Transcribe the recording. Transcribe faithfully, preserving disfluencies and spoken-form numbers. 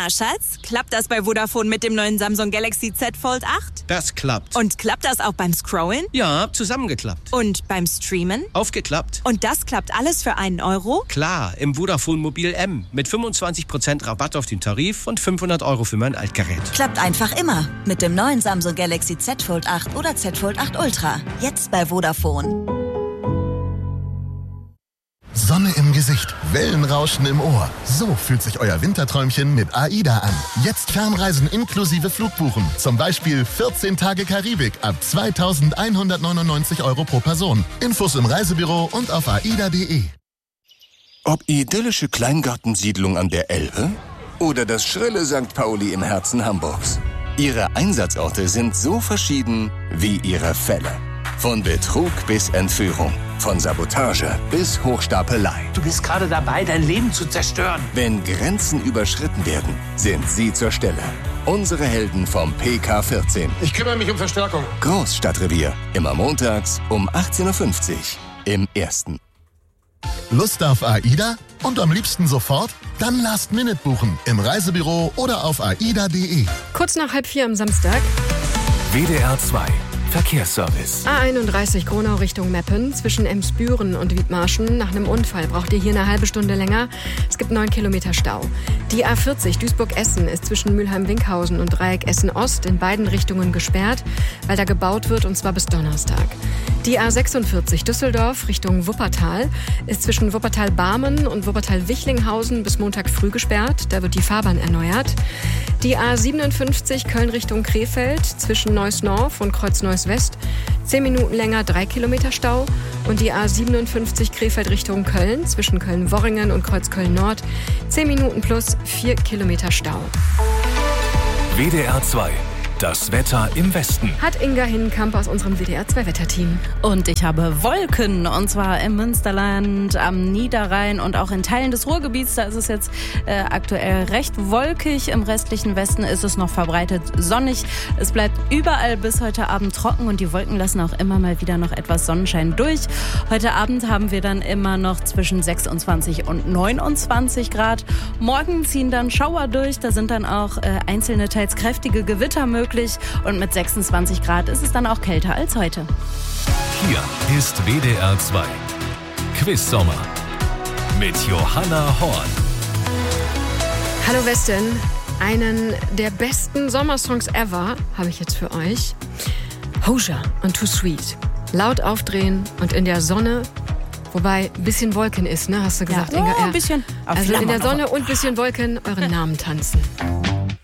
Schatz, klappt das bei Vodafone mit dem neuen Samsung Galaxy Z Fold acht? Das klappt. Und klappt das auch beim Scrollen? Ja, zusammengeklappt. Und beim Streamen? Aufgeklappt. Und das klappt alles für einen Euro? Klar, im Vodafone Mobil M. Mit fünfundzwanzig Prozent Rabatt auf den Tarif und fünfhundert Euro für mein Altgerät. Klappt einfach immer. Mit dem neuen Samsung Galaxy Z Fold acht oder Z Fold acht Ultra. Jetzt bei Vodafone. Sonne im Gesicht, Wellenrauschen im Ohr. So fühlt sich euer Winterträumchen mit AIDA an. Jetzt Fernreisen inklusive Flugbuchen. Zum Beispiel vierzehn Tage Karibik ab zweitausendeinhundertneunundneunzig Euro pro Person. Infos im Reisebüro und auf aida punkt de. Ob idyllische Kleingartensiedlung an der Elbe oder das schrille Sankt Pauli im Herzen Hamburgs. Ihre Einsatzorte sind so verschieden wie ihre Fälle. Von Betrug bis Entführung, von Sabotage bis Hochstapelei. Du bist gerade dabei, dein Leben zu zerstören. Wenn Grenzen überschritten werden, sind sie zur Stelle. Unsere Helden vom P K vierzehn. Ich kümmere mich um Verstärkung. Großstadtrevier, immer montags um achtzehn Uhr fünfzig im Ersten. Lust auf AIDA? Und am liebsten sofort? Dann Last Minute buchen im Reisebüro oder auf aida punkt de. Kurz nach halb vier am Samstag. W D R zwei Verkehrsservice. A einunddreißig Gronau Richtung Meppen zwischen Emsbüren und Wiedmarschen. Nach einem Unfall braucht ihr hier eine halbe Stunde länger. Es gibt neun Kilometer Stau. Die A vierzig Duisburg-Essen ist zwischen Mülheim-Winkhausen und Dreieck Essen-Ost in beiden Richtungen gesperrt, weil da gebaut wird, und zwar bis Donnerstag. Die A sechsundvierzig Düsseldorf Richtung Wuppertal ist zwischen Wuppertal-Barmen und Wuppertal-Wichlinghausen bis Montag früh gesperrt. Da wird die Fahrbahn erneuert. Die A siebenundfünfzig Köln Richtung Krefeld zwischen Neuss-Norf und Kreuz-Neuss-West. Zehn Minuten länger, drei Kilometer Stau. Und die A siebenundfünfzig Krefeld Richtung Köln zwischen Köln-Worringen und Kreuzköln-Nord. Zehn Minuten plus vier Kilometer Stau. W D R zwei. Das Wetter im Westen. Hat Inga Hinnenkamp aus unserem W D R zwei Wetterteam. Und ich habe Wolken, und zwar im Münsterland, am Niederrhein und auch in Teilen des Ruhrgebiets. Da ist es jetzt äh, aktuell recht wolkig. Im restlichen Westen ist es noch verbreitet sonnig. Es bleibt überall bis heute Abend trocken und die Wolken lassen auch immer mal wieder noch etwas Sonnenschein durch. Heute Abend haben wir dann immer noch zwischen sechsundzwanzig und neunundzwanzig Grad. Morgen ziehen dann Schauer durch. Da sind dann auch äh, einzelne, teils kräftige Gewitter möglich. Und mit sechsundzwanzig Grad ist es dann auch kälter als heute. Hier ist W D R zwei. Quiz Sommer mit Johanna Horn. Hallo Westen, einen der besten Sommersongs ever habe ich jetzt für euch. Hozier und Too Sweet. Laut aufdrehen und in der Sonne, wobei ein bisschen Wolken ist, ne? Hast du gesagt, ja, Inga? Oh, ein bisschen. Also in der Sonne und ein bisschen Wolken euren Namen tanzen.